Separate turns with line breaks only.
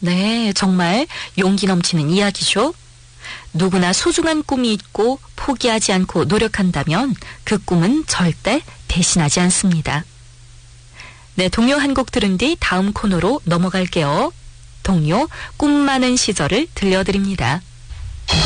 네, 정말 용기 넘치는 이야기죠. 누구나 소중한 꿈이 있고 포기하지 않고 노력한다면 그 꿈은 절대 배신하지 않습니다. 네, 동요 한 곡 들은 뒤 다음 코너로 넘어갈게요. 동요 꿈 많은 시절을 들려드립니다.